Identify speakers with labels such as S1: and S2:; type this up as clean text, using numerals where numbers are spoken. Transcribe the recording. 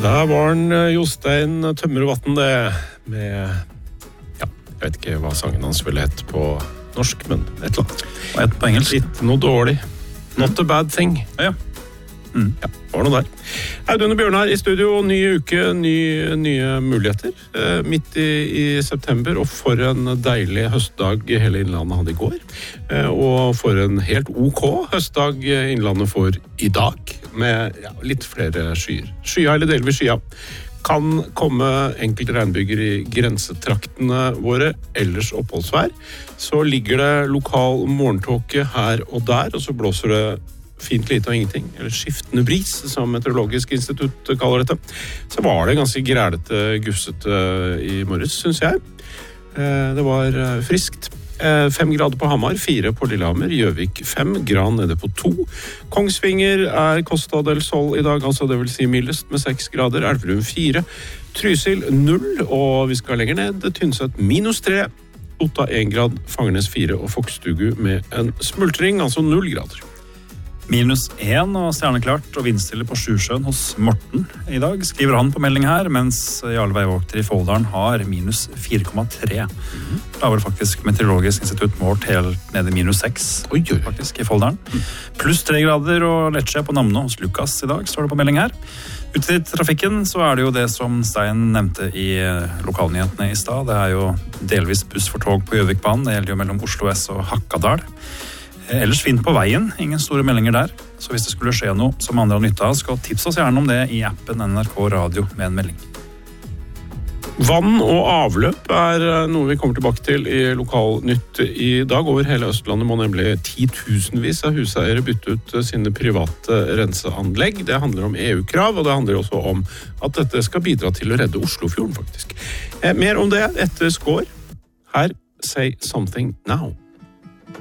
S1: Der var den Jostein Tømmervatn det med, ja, jeg vet ikke hva sangen hans ville hett på norsk, men et eller annet.
S2: Og et på engelsk.
S1: Litt noe dårlig. Not a bad thing.
S2: Ja.
S1: Ja, var noe der. Audun og Bjørnar i studio, ny uke, nye muligheter. Midt i september, og for en deilig høstdag hele Innlandet hadde i går. Og for en helt ok høstdag Innlandet får i dag, med litt flere skyer. Skya eller delvis skya. Kan komme enkelte regnbyger i grensetraktene våre, ellers oppholdsvær. Så ligger det lokal morgentåke her og der, og så blåser det fint lite og ingenting, eller skiftende bris, som Meteorologisk institutt kaller dette. Så var det ganske grælete, gussete i morges, synes jeg. Det var friskt. 5 grader på Hamar, 4 på Lillehammer, Gjøvik 5, Gran nede på 2. Kongsvinger Costa del Sol i dag, altså det vil si mildest med 6 grader, Elverum 4, Trysil 0, og vi skal lenger ned, Tynset -3, Otta 1 grad, Fagernes 4 og Fokstugu med en smultring, altså 0 grader.
S2: -1 og stjerneklart og vindstille på Sjusjøen hos Morten i dag, skriver han på melding her, mens Jarle Veivåkter i Folldalen har -4,3. Da var det faktisk Meteorologisk institutt målt helt nede i -6, faktisk, i Folldalen. Pluss 3 grader og Lecce på Namno hos Lukas i dag, står det på melding her. Ute i trafikken så er det jo det som Stein nevnte i lokalnyhetene i stad. Det er jo delvis buss for tog på Gjøvikbanen, det gjelder jo mellom Oslo S og Hakkadal. Ellers fint på veien, ingen store meldinger der. Så hvis det skulle skje noe som andre har nytte av, skal tipse oss gjerne om det i appen NRK Radio med en melding. Vann og avløp noe vi kommer tilbake til i Lokalnytt i dag. Over hele Østlandet må nemlig 10.000vis av huseiere bytte ut sine private renseanlegg. Det handler om EU-krav, og det handler også om at dette skal bidra til å redde Oslofjorden, faktisk. Mer om det etter Skår. Her, Say Something Now.